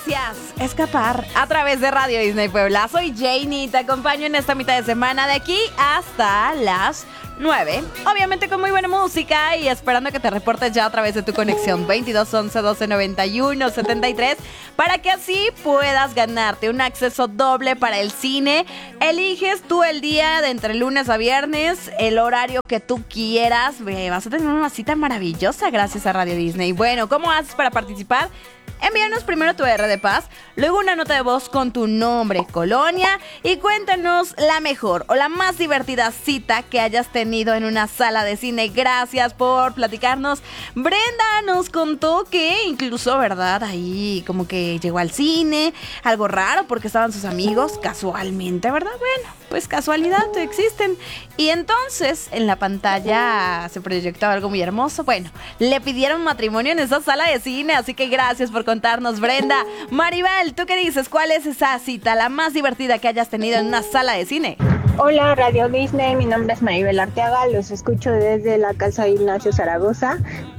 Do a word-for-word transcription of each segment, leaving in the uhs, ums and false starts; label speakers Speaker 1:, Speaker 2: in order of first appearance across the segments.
Speaker 1: Gracias, escapar a través de Radio Disney Puebla. Soy Janie, te acompaño en esta mitad de semana de aquí hasta las nueve. Obviamente con muy buena música y esperando que te reportes ya a través de tu conexión veintidós once doce noventa y uno setenta y tres para que así puedas ganarte un acceso doble para el cine. Eliges tú el día de entre lunes a viernes, el horario que tú quieras. Vas a tener una cita maravillosa gracias a Radio Disney. Bueno, ¿cómo haces para participar? Envíanos primero tu R de Paz, luego una nota de voz con tu nombre, colonia y cuéntanos la mejor o la más divertida cita que hayas tenido en una sala de cine. Gracias por platicarnos. Brenda nos contó que incluso, ¿verdad? Ahí como que llegó al cine, algo raro porque estaban sus amigos casualmente, ¿verdad? Bueno, pues casualidad existen. Y entonces en la pantalla se proyectaba algo muy hermoso. Bueno, le pidieron matrimonio en esa sala de cine, así que gracias por contarnos, Brenda. Maribel, ¿tú qué dices? ¿Cuál es esa cita, la más divertida que hayas tenido en una sala de cine?
Speaker 2: Hola, Radio Disney, mi nombre es Maribel Arteaga, los escucho desde la casa Ignacio Zaragoza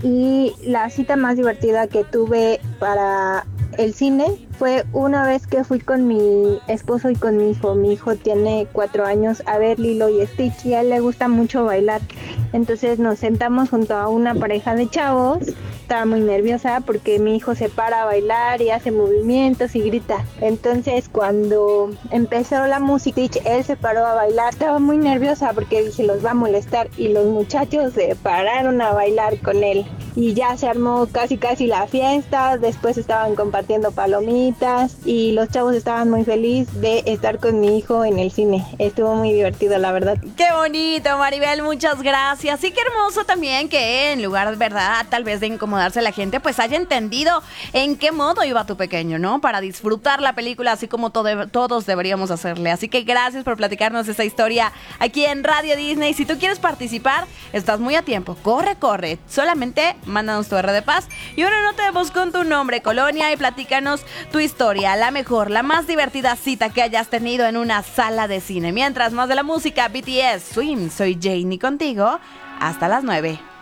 Speaker 2: y la cita más divertida que tuve para el cine fue una vez que fui con mi esposo y con mi hijo. Mi hijo tiene cuatro años a ver Lilo y Stitch y a él le gusta mucho bailar. Entonces nos sentamos junto a una pareja de chavos. Estaba muy nerviosa porque mi hijo se para a bailar y hace movimientos y grita. Entonces cuando empezó la música, él se paró a bailar. Estaba muy nerviosa porque dije, los va a molestar, y los muchachos se pararon a bailar con él. Y ya se armó casi casi la fiesta. Después estaban compartiendo palomitas y los chavos estaban muy felices de estar con mi hijo en el cine. Estuvo muy divertido, la verdad.
Speaker 1: ¡Qué bonito, Maribel! Muchas gracias. Y qué hermoso también que en lugar, ¿verdad?, tal vez de incomodarse la gente, pues haya entendido en qué modo iba tu pequeño, ¿no? Para disfrutar la película así como todo, todos deberíamos hacerle. Así que gracias por platicarnos esa historia aquí en Radio Disney. Si tú quieres participar, estás muy a tiempo. Corre, corre. Solamente mándanos tu R de Paz y una nota de voz con tu nombre, colonia, y platícanos tu historia, la mejor, la más divertida cita que hayas tenido en una sala de cine. Mientras, más de la música, B T S, Swim. Soy Janie contigo hasta las nueve.